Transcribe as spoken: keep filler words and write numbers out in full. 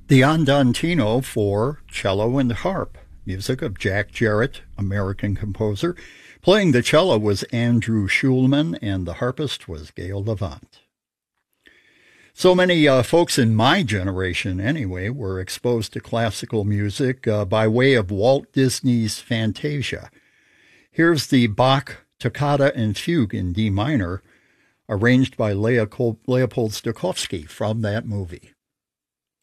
The Andantino for cello and harp, music of Jack Jarrett, American composer. Playing the cello was Andrew Schulman, and the harpist was Gail Levant. So many uh, folks in my generation, anyway, were exposed to classical music uh, by way of Walt Disney's Fantasia. Here's the Bach Toccata and Fugue in D minor, arranged by Leopold Stokowski from that movie.